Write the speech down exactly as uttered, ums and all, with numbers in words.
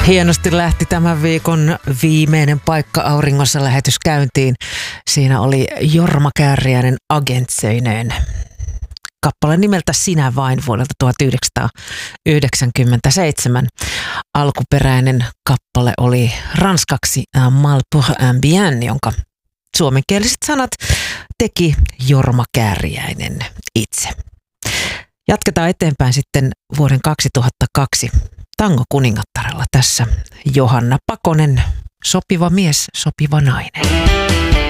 Hienosti lähti tämän viikon viimeinen paikka auringossa lähetys käyntiin. Siinä oli Jorma Kääriäinen agentseineen. Kappale nimeltä Sinä vain vuodelta tuhatyhdeksänsataayhdeksänkymmentäseitsemän. Alkuperäinen kappale oli ranskaksi Un mal pour un bien, jonka suomenkieliset sanat teki Jorma Kääriäinen itse. Jatketaan eteenpäin sitten vuoden kaksituhattakaksi Tango kuningattarella. Tässä Johanna Pakonen, Sopiva mies, sopiva nainen.